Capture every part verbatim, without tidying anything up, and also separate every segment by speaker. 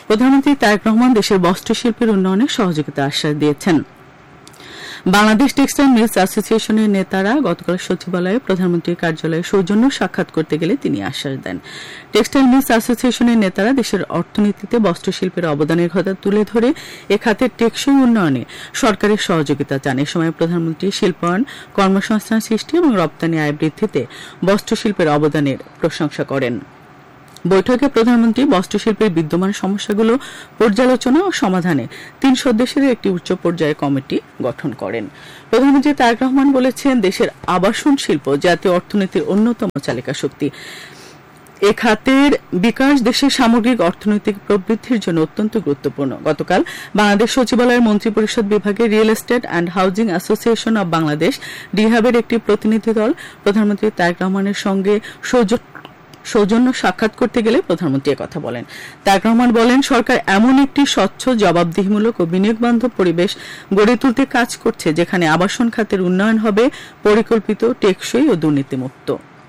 Speaker 1: প্রধানমন্ত্রী তারেক রহমান দেশের বস্ত্রশিল্পের উন্নয়নে সহযোগিতা আশ্বাস দিয়েছেন। বাংলাদেশ টেক্সটাইল মিলস অ্যাসোসিয়েশনের নেতারা গতকাল সচিবালয়ে প্রধানমন্ত্রীর কার্যালয়ে সৌজন্য সাক্ষাৎ করতে গেলে তিনি আশ্বাস দেন। টেক্সটাইল মিলস অ্যাসোসিয়েশনের নেতারা দেশের অর্থনীতিতে বস্ত্রশিল্পের অবদানের কথা তুলে ধরে এ খাতের টেকসই উন্নয়নে সরকারের সহযোগিতা চান। এ সময় প্রধানমন্ত্রী শিল্পায়ন, কর্মসংস্থান সৃষ্টি এবং রপ্তানি আয় বৃদ্ধিতে বস্ত্রশিল্পের অবদানের প্রশংসা করেন। বৈঠকে প্রধানমন্ত্রী বস্ত্রশিল্পের বিদ্যমান সমস্যাগুলো পর্যালোচনা ও সমাধানে তিন সদস্যের একটি উচ্চ পর্যায়ের কমিটি গঠন করেন। প্রধানমন্ত্রী তারেক রহমান বলেছেন, দেশের আবাসন শিল্প জাতীয় অর্থনীতির অন্যতম চালিকা শক্তি। এ খাতের বিকাশ দেশের সামগ্রিক অর্থনৈতিক প্রবৃদ্ধির জন্য অত্যন্ত গুরুত্বপূর্ণ। গতকাল বাংলাদেশ সচিবালয়ের মন্ত্রিপরিষদ বিভাগের real estate and housing association of Bangladesh ডিহাবের একটি প্রতিনিধি দল প্রধানমন্ত্রী তারেক রহমানের সঙ্গে সৌজন্য সৌজন্য সাক্ষাৎ করতে গেলে প্রধানমন্ত্রী কথা বলেন। তারেক রহমান বলেন, সরকার এমন একটি স্বচ্ছ, জবাবদিহিমূলক ও বিনিয়োগ বান্ধব পরিবেশ গড়ে তুলতে কাজ করছে যেখানে আবাসন খাতের উন্নয়ন হবে পরিকল্পিত, টেকসই ও দুর্নীতিমুক্ত।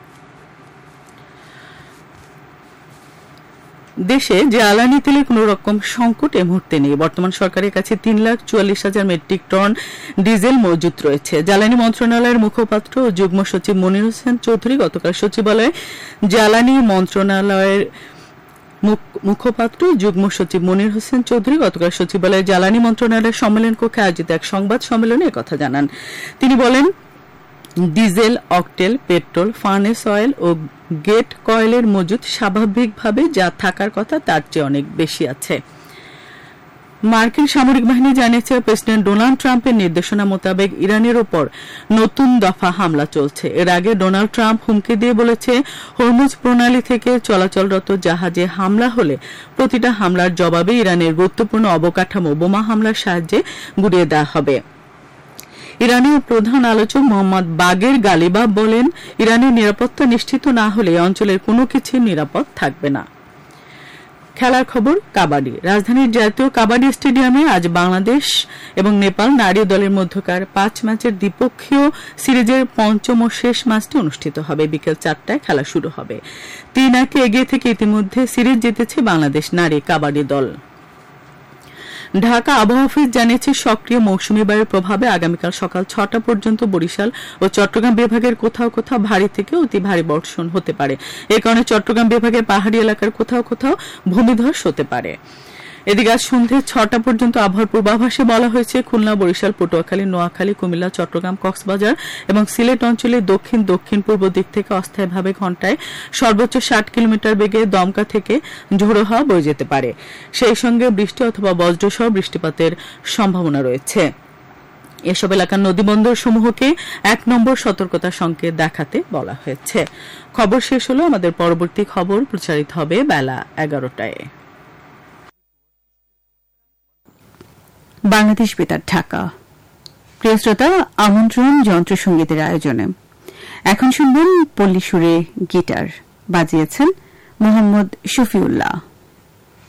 Speaker 1: দেশে জ্বালানি তেলের কোন রকম সংকট এই মুহূর্তে নেই। বর্তমান সরকারের কাছে তিন লাখ চুয়াল্লিশ হাজার মেট্রিক টন ডিজেল মজুত রয়েছে। জ্বালানি মন্ত্রণালয়ের মুখপাত্র ও যুগ্ম সচিব মনির হোসেন চৌধুরী গতকাল সচিবালয়ে জ্বালানি মন্ত্রণালয়ের মুখপাত্র যুগ্ম সচিব মনির হোসেন চৌধুরী গতকাল সচিবালয়ে জ্বালানি মন্ত্রণালয়ের সম্মেলন কক্ষে আয়োজিত এক সংবাদ সম্মেলনে একথা জানান। তিনি বলেন, diesel, octal, petrol, furnace oil ও গেট কয়েলের মজুত স্বাভাবিকভাবে যা থাকার কথা তার চেয়ে অনেক বেশি আছে। মার্কিন সামরিক বাহিনী জানিয়েছে, প্রেসিডেন্ট ডোনাল্ড ট্রাম্পের নির্দেশনা মোতাবেক ইরানের ওপর নতুন দফা হামলা চলছে। এর আগে ডোনাল্ড ট্রাম্প হুমকি দিয়ে বলেছে, হরমুজ প্রণালী থেকে চলাচলরত জাহাজে হামলা হলে প্রতিটা হামলার জবাবে ইরানের গুরুত্বপূর্ণ অবকাঠামো বোমা হামলার সাহায্যে গুড়িয়ে দেওয়া হবে। ইরানের প্রধান আলোচক মোহাম্মদ বাগের গালিবাব বলেন, ইরানের নিরাপত্তা নিশ্চিত না হলে অঞ্চলের কোনো কিছু নিরাপদ থাকবে না। খেলার খবর, কাবাডি। রাজধানীর জাতীয় কাবাডি স্টেডিয়ামে আজ বাংলাদেশ এবং নেপাল নারী দলের মধ্যকার পাঁচ ম্যাচের দ্বিপক্ষীয় সিরিজের পঞ্চম ও শেষ ম্যাচটি অনুষ্ঠিত হবে। বিকেল চারটায় খেলা শুরু হবে। তিন একে এগিয়ে থেকে ইতিমধ্যে সিরিজ জিতেছে বাংলাদেশ নারী কাবাডি দল। ঢাকা আবহাওয়া অফিস জানিয়েছে, সক্রিয় মৌসুমী বায়ুর প্রভাবে আগামীকাল সকাল ছটা পর্যন্ত বরিশাল ও চট্টগ্রাম বিভাগের কোথাও কোথাও ভারী থেকে অতি ভারী বর্ষণ হতে পারে। এ কারণে চট্টগ্রাম বিভাগের পাহাড়ি এলাকার কোথাও কোথাও ভূমিধস হতে পারে। এদিকে আজ সন্ধ্যে ছটা পর্যন্ত আবহাওয়ার পূর্বাভাসে বলা হয়েছে, খুলনা, বরিশাল, পটুয়াখালী, নোয়াখালী, কুমিল্লা, চট্টগ্রাম, কক্সবাজার এবং সিলেট অঞ্চলে দক্ষিণ দক্ষিণ পূর্ব দিক থেকে অস্থায়ীভাবে ঘণ্টায় সর্বোচ্চ ষাট কিলোমিটার বেগে দমকা থেকে ঝোড়ো হাওয়া বয়ে যেতে পারে। সেই সঙ্গে বৃষ্টি অথবা বজ্রসহ বৃষ্টিপাতের সম্ভাবনা রয়েছে। এসব এলাকার নদীবন্দর সমূহকে এক নম্বর সতর্কতা সংকেত দেখাতে বলা হয়েছে। খবর শেষ হলো। আমাদের পরবর্তী খবর প্রচারিত হবে বেলা এগারোটায়।
Speaker 2: বাংলাদেশ বেতার, ঢাকা। প্রিয় শ্রোতা, আমন্ত্রণ যন্ত্রসঙ্গীতের আয়োজনে এখন শুনবেন পল্লী সুরে গিটার। বাজিয়েছেন মোহাম্মদ শফিউল্লাহ।